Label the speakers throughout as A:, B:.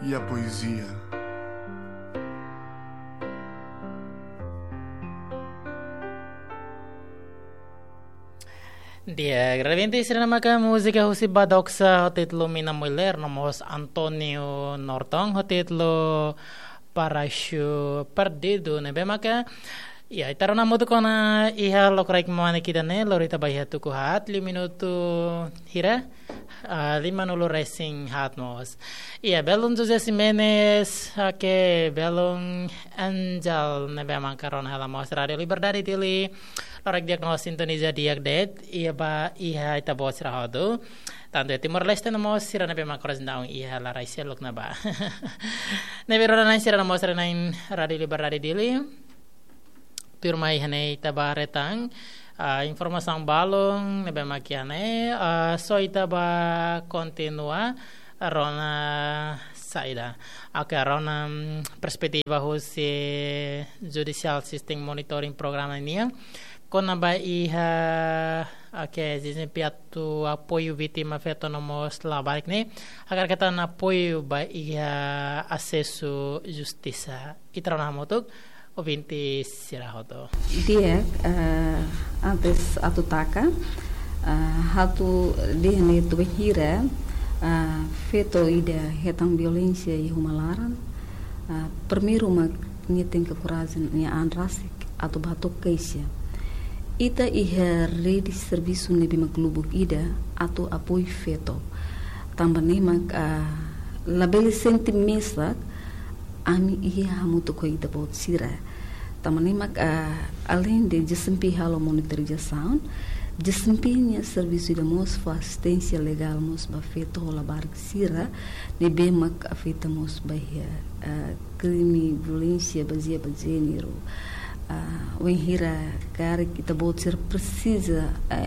A: e a poesia.
B: Dia gravamente será maka música husi badoksa hotitlo mina mulher nomos Antonio Norton hotitlo Parashu Perdido nebe maka ya itarona mutu kona iha lokraik mane kidane lorita bayha tuku hat 5 minuto hira 5 nulu racing hat mos iya belum Jose Jimenez ke belum Angel nebe maka ron hala mos radio Liberdade dili Lorek diagnosis Indonesia diagdet ia ba iha ita bos rahado tanto Timor Leste namo sira nabe makores daung iha la raisia lok naba nabe rona nain sira namo sira nain radio Liberdade dili turmai hane ita ba retang informasi balong nabe makiane so ita ba continua rona saida rona perspektiva husi judicial system monitoring program ini kona ba iha desempenhado apoio vítima autonomos labarik ne agar kita apoio ba iha acesso justiça itrana motuk ouvinte sirahoto
C: dia antes atutaka hatu dihne tu hira feto ida hetang violência e humalaran primeiro uma nyeting kekurasan nya anrasik atau batuk keisha ita iha rede serviço nebi maglubuk ida atau apoio feto tambane mak label sentimesak ami iha hamuto ko ida bot sira tambane mak além de desempenhar o monitorização desempenha serviço de mos assistência legal mos ba feto la bark sira nebe mak afeta mos ba crime violência baseada em gênero wen hira kare kita botsir precisa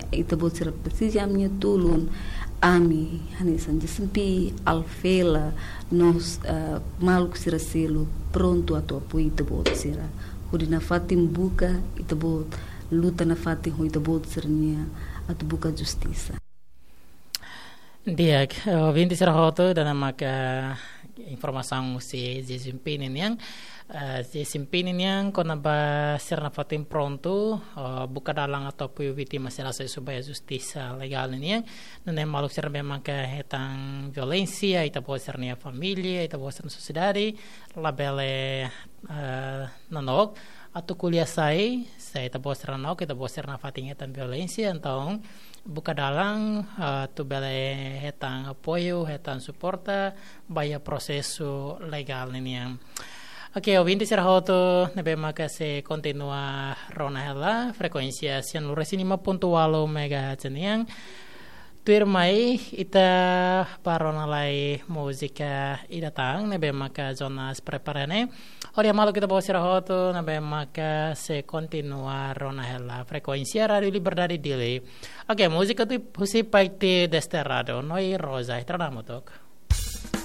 C: a minha tulun ami hanesan jesempi alfela nos maluk sira selo pronto atu apoio ita botsira hudina fatim buka ita bot luta na fatim ho ita botsirnya atu buka justiça
B: dia vindi sira hoto dan maka informasi si desempenho yang desempenho kona ba serna fatim pronto buka dalang atau apoio vítima será supaya justiça legal ini não é malu ser memang ke hetang violência ita pode ser nia família ita pode ser sociedade labele nanok atau kuliah saya ita pode ser nanok ita pode ser na fatim hetang violência então buka dalang tu bele hetang apoio hetang suporta baya proseso legal ini yang Oke, ouvinte sirahoto nebe maka se continua rona hela frekuensia 105.8 MHz yang tuir mai ita parona lai musika idatang nebe maka zonas preparane ori malu kita bawa sirahoto nebe maka se continua rona hela frekuensia radio Liberdade dili. Oke, musika tu husi paiti desterrado noi rosa itrana motok.